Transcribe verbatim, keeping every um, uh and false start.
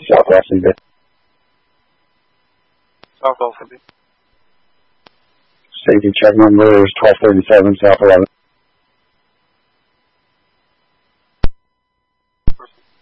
Southwest C B. Southwest C B. Safety check number is twelve thirty-seven, South eleven.